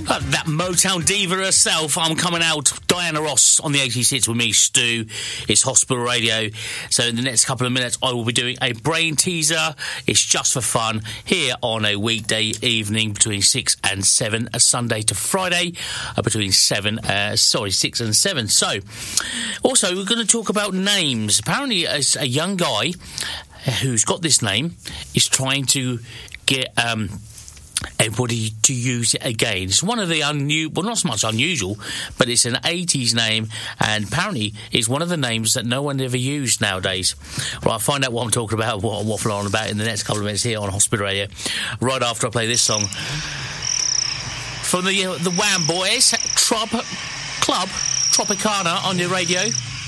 That Motown diva herself, I'm coming out. Diana Ross on the 86 with me, Stu. It's Hospital Radio. So in the next couple of minutes, I will be doing a brain teaser. It's just for fun here on a weekday evening between 6 and 7, a Sunday to Friday, between 6 and 7. So, also, we're going to talk about names. Apparently, a young guy who's got this name is trying to get everybody to use it again. It's one of the well, not so much unusual, but it's an 80s name, and apparently it's one of the names that no one ever used nowadays. Well, I'll find out what I'm talking about, what I'm waffling on about in the next couple of minutes here on Hospital Radio, right after I play this song from the Wham Boys, Club Tropicana on your radio.